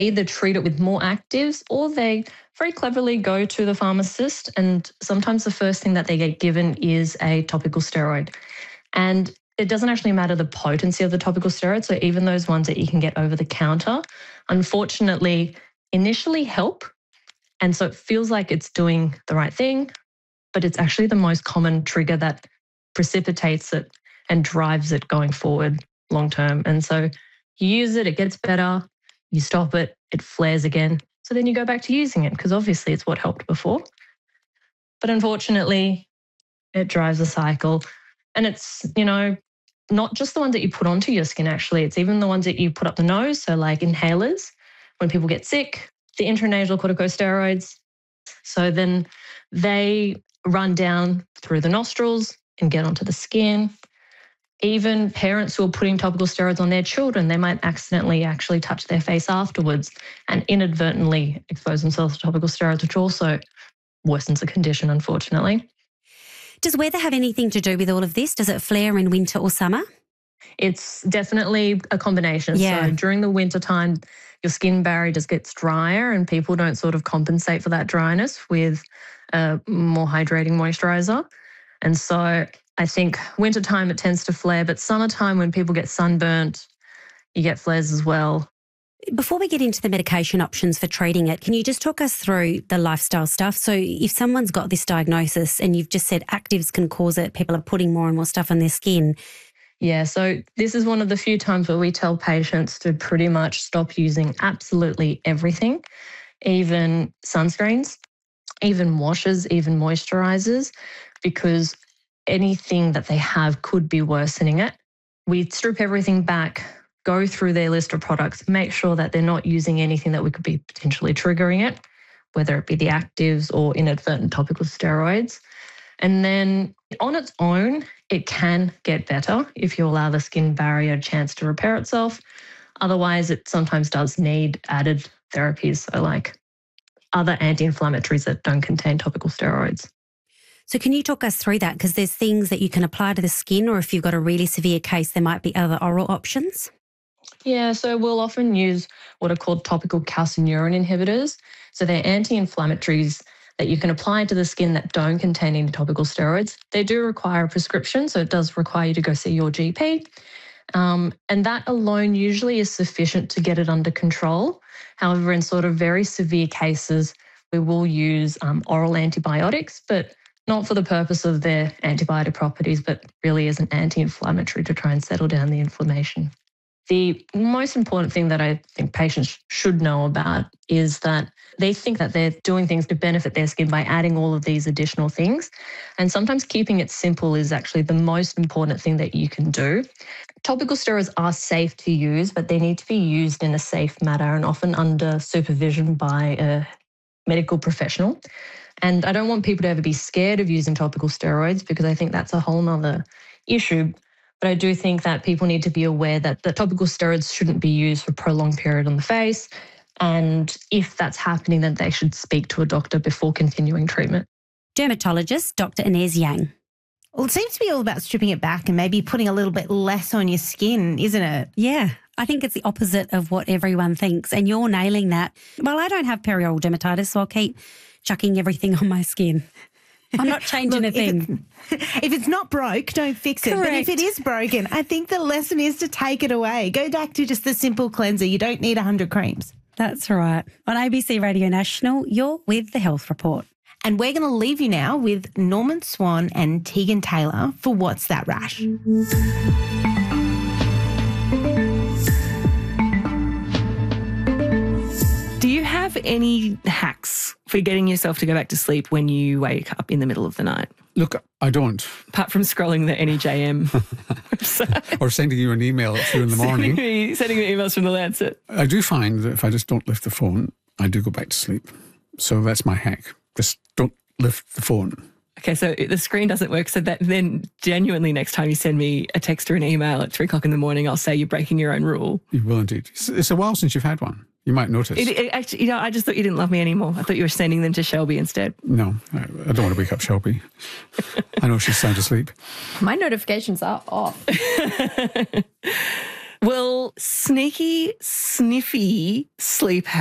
either treat it with more actives or they very cleverly go to the pharmacist, and sometimes the first thing that they get given is a topical steroid. And it doesn't actually matter the potency of the topical steroid, so even those ones that you can get over the counter, unfortunately, initially help. And so it feels like it's doing the right thing, but it's actually the most common trigger that precipitates it and drives it going forward long term. And so you use it, it gets better, you stop it, it flares again. So then you go back to using it because obviously it's what helped before. But unfortunately, it drives a cycle. And it's, not just the ones that you put onto your skin, actually. It's even the ones that you put up the nose. So like inhalers, when people get sick, the intranasal corticosteroids. So then they run down through the nostrils and get onto the skin. Even parents who are putting topical steroids on their children, they might accidentally actually touch their face afterwards and inadvertently expose themselves to topical steroids, which also worsens the condition, unfortunately. Does weather have anything to do with all of this? Does it flare in winter or summer? It's definitely a combination. Yeah. So during the winter time, your skin barrier just gets drier and people don't sort of compensate for that dryness with a more hydrating moisturiser. And so I think wintertime it tends to flare, but summertime when people get sunburnt, you get flares as well. Before we get into the medication options for treating it, can you just talk us through the lifestyle stuff? So if someone's got this diagnosis and you've just said actives can cause it, people are putting more and more stuff on their skin. Yeah, so this is one of the few times where we tell patients to pretty much stop using absolutely everything, even sunscreens, even washes, even moisturisers, because anything that they have could be worsening it. We strip everything back, go through their list of products, make sure that they're not using anything that we could be potentially triggering it, whether it be the actives or inadvertent topical steroids. And then on its own, it can get better if you allow the skin barrier a chance to repair itself. Otherwise, it sometimes does need added therapies, so like other anti-inflammatories that don't contain topical steroids. So can you talk us through that? Because there's things that you can apply to the skin, or if you've got a really severe case, there might be other oral options. Yeah, so we'll often use what are called topical calcineurin inhibitors. So they're anti-inflammatories that you can apply to the skin that don't contain any topical steroids. They do require a prescription, so it does require you to go see your GP. And that alone usually is sufficient to get it under control. However, in sort of very severe cases, we will use oral antibiotics, but not for the purpose of their antibiotic properties, but really as an anti-inflammatory to try and settle down the inflammation. The most important thing that I think patients should know about is that they think that they're doing things to benefit their skin by adding all of these additional things. And sometimes keeping it simple is actually the most important thing that you can do. Topical steroids are safe to use, but they need to be used in a safe manner and often under supervision by a medical professional. And I don't want people to ever be scared of using topical steroids because I think that's a whole nother issue. But I do think that people need to be aware that the topical steroids shouldn't be used for a prolonged period on the face. And if that's happening, then they should speak to a doctor before continuing treatment. Dermatologist Dr. Inez Yang. Well, it seems to be all about stripping it back and maybe putting a little bit less on your skin, isn't it? Yeah, I think it's the opposite of what everyone thinks, and you're nailing that. Well, I don't have perioral dermatitis, so I'll keep chucking everything on my skin. I'm not changing a thing. If it's not broke, don't fix it. Correct. But if it is broken, I think the lesson is to take it away. Go back to just the simple cleanser. You don't need 100 creams. That's right. On ABC Radio National, you're with The Health Report. And we're going to leave you now with Norman Swan and Tegan Taylor for What's That Rash? Do you have any hacks for getting yourself to go back to sleep when you wake up in the middle of the night? Look, I don't. Apart from scrolling the NEJM website. Or sending you an email at 2 in the morning. Sending me emails from The Lancet. I do find that if I just don't lift the phone, I do go back to sleep. So that's my hack. Just don't lift the phone. Okay, so the screen doesn't work. So that then genuinely next time you send me a text or an email at 3 o'clock in the morning, I'll say you're breaking your own rule. You will indeed. It's a while since you've had one. You might notice. Actually, I just thought you didn't love me anymore. I thought you were sending them to Shelby instead. No, I don't want to wake up Shelby. I know she's sound asleep. My notifications are off. Well, sneaky, sniffy sleep